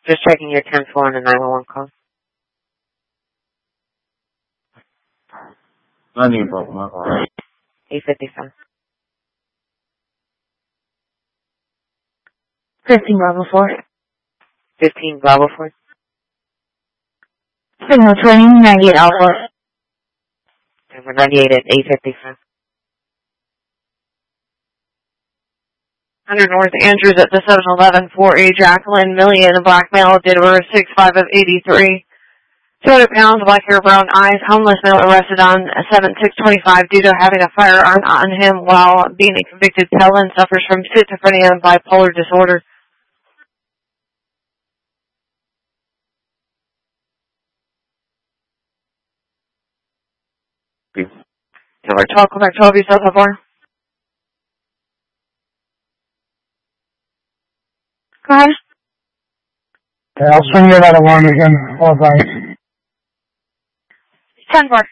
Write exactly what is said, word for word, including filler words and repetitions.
Just checking your ten four on the nine one one call. Not even broke my car. eight fifty-five. fifteen Bravo four. fifteen Bravo four. Signal twenty, ninety-eight Alpha. Number ninety-eight at eight fifty-five. one hundred North Andrews at the seven eleven for a Jacqueline Million, black male, date of birth six five of eighty-three. two hundred pounds, black hair, brown eyes, homeless male arrested on seven six twenty-five due to having a firearm on him while being a convicted felon, suffers from schizophrenia and bipolar disorder. Number twelve, come back twelve, yourself, how far? Go ahead. Okay, I'll swing you that alarm again. All right. ten four.